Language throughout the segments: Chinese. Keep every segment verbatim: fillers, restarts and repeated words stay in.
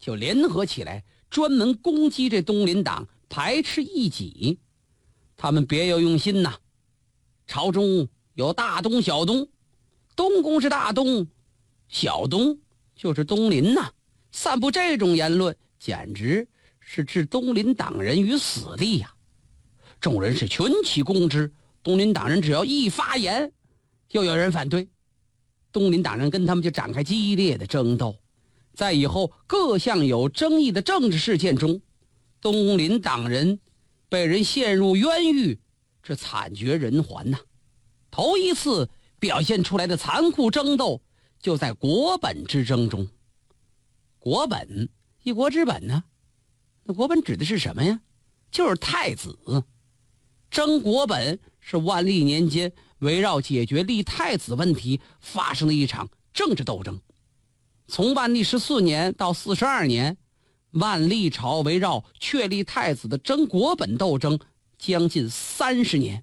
就联合起来，专门攻击这东林党，排斥异己。他们别有用心呐！朝中有大东、小东，东宫是大东，小东就是东林呐。散布这种言论，简直是置东林党人于死地呀！众人是群起攻之，东林党人只要一发言，就有人反对，东林党人跟他们就展开激烈的争斗。在以后各项有争议的政治事件中，东林党人被人陷入冤狱，这惨绝人寰呐！头一次表现出来的残酷争斗，就在国本之争中。国本，一国之本呢？那国本指的是什么呀？就是太子。争国本是万历年间围绕解决立太子问题发生的一场政治斗争。从万历十四年到四十二年，万历朝围绕确立太子的争国本斗争将近三十年。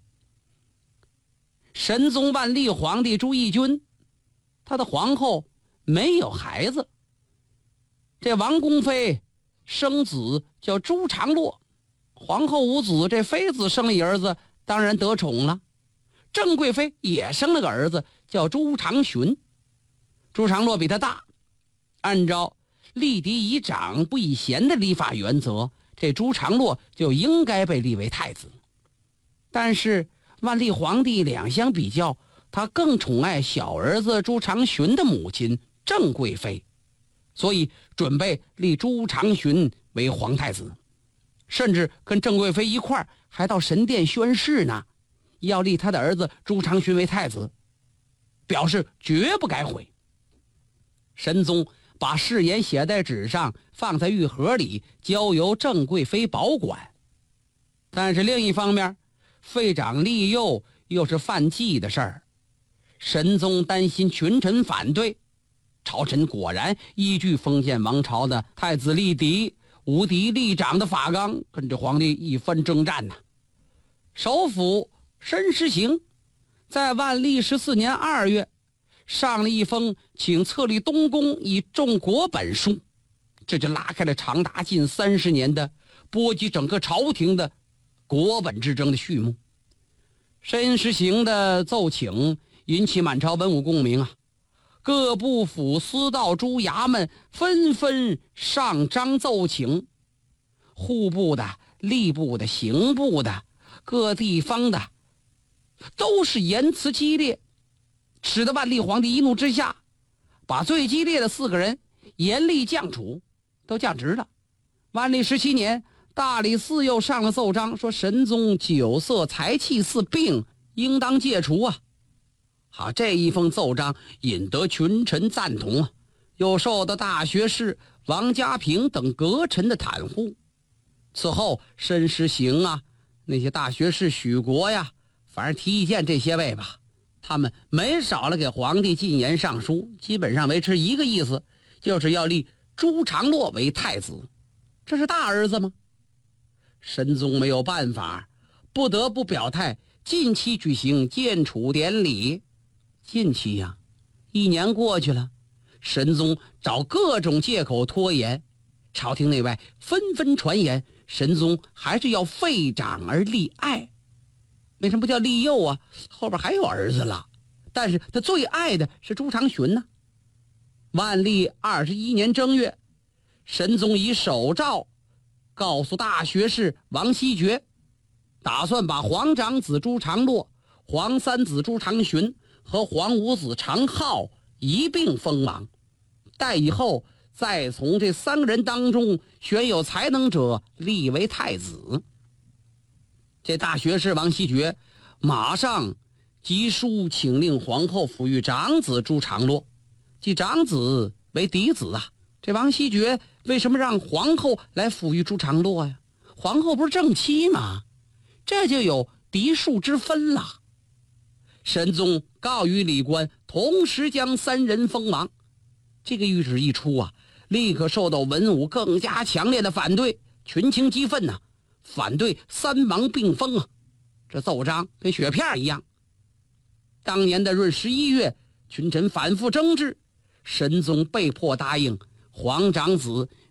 神宗万历皇帝朱翊钧，他的皇后没有孩子，这王宫妃生子叫朱常洛，皇后无子，这妃子生了一儿子，当然得宠了。郑贵妃也生了个儿子叫朱常洵，朱常洛比他大，按照立嫡以长不以贤的立法原则，这朱常洛就应该被立为太子。但是万历皇帝两相比较，他更宠爱小儿子朱常洵的母亲郑贵妃，所以准备立朱常洵为皇太子，甚至跟郑贵妃一块儿还到神殿宣誓呢，要立他的儿子朱常洵为太子，表示绝不改悔。神宗把誓言写在纸上，放在玉盒里，交由郑贵妃保管。但是另一方面，废长立幼又是犯忌的事儿，神宗担心群臣反对，朝臣果然依据封建王朝的太子立嫡、无嫡立长的法纲，跟这皇帝一番征战呐。首辅申时行在万历十四年二月上了一封请册立东宫以重国本书，这就拉开了长达近三十年的波及整个朝廷的国本之争的序幕。申时行的奏请引起满朝文武共鸣啊，各部府司道诸衙门纷纷上章奏请，户部的、吏部的、刑部的、各地方的都是言辞激烈，使得万历皇帝一怒之下，把最激烈的四个人严厉降处，都降职了。万历十七年，大理寺又上了奏章，说神宗酒色财气四病，应当戒除啊。好，这一封奏章引得群臣赞同啊，又受到大学士王家平等阁臣的袒护。此后申时行啊，那些大学士许国呀，反正提意见这些位吧，他们没少了给皇帝进言上书，基本上维持一个意思，就是要立朱常洛为太子。这是大儿子吗？神宗没有办法，不得不表态，近期举行建储典礼。近期呀、啊，一年过去了，神宗找各种借口拖延，朝廷内外纷纷传言，神宗还是要废长而立爱。为什么不叫立幼啊？后边还有儿子了，但是他最爱的是朱常洵呢。万历二十一年正月，神宗以手诏告诉大学士王希爵，打算把皇长子朱常洛、皇三子朱常洵和皇五子常浩一并封王，待以后再从这三个人当中选有才能者立为太子。这大学士王希爵马上急书请令皇后抚育长子朱常洛，即长子为嫡子啊。这王希爵为什么让皇后来抚育朱常洛呀？皇后不是正妻吗？这就有嫡庶之分了。神宗告谕礼官，同时将三人封王。这个谕旨一出啊，立刻受到文武更加强烈的反对，群情激愤呐、啊，反对三王并封啊。这奏章跟雪片一样。当年的闰十一月，群臣反复争执，神宗被迫答应皇长子